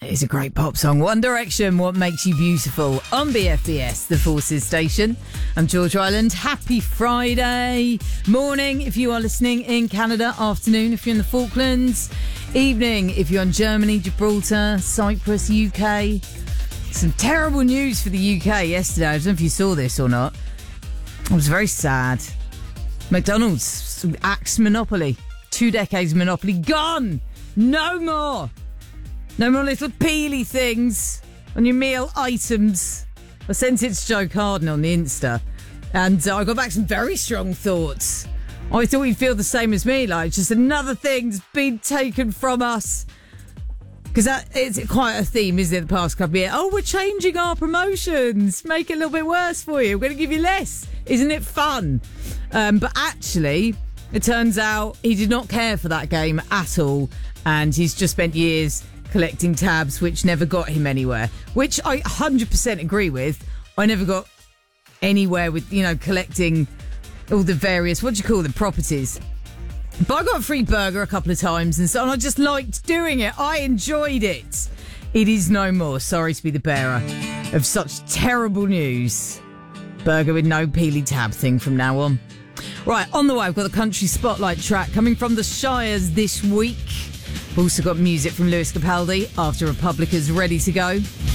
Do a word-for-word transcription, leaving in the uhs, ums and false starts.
It's a great pop song. One Direction, What Makes You Beautiful, on B F B S, the Forces station. I'm George Ryland. Happy Friday morning if you are listening in Canada, afternoon if you're in the Falklands, evening if you're in Germany, Gibraltar, Cyprus, U K. Some terrible news for the U K yesterday. I don't know if you saw this or not. It was very sad. McDonald's axed monopoly. Two decades monopoly gone. No more. No more little peely things on your meal items. I sent it to Joe Carden on the Insta, and uh, I got back some very strong thoughts. I thought he'd feel the same as me, like just another thing's been taken from us. Because that it's quite a theme, isn't it, the past couple of years? Oh, we're changing our promotions. Make it a little bit worse for you. We're going to give you less. Isn't it fun? Um, but actually, it turns out he did not care for that game at all. And he's just spent years collecting tabs, which never got him anywhere. Which I one hundred percent agree with. I never got anywhere with, you know, collecting all the various, what do you call them, properties. But I got a free burger a couple of times, and so and I just liked doing it. I enjoyed it. It is no more. Sorry to be the bearer of such terrible news. Burger with no peely tab thing from now on. Right, on the way, I've got the country spotlight track coming from the Shires this week. We've also got music from Lewis Capaldi after Republica's ready to go.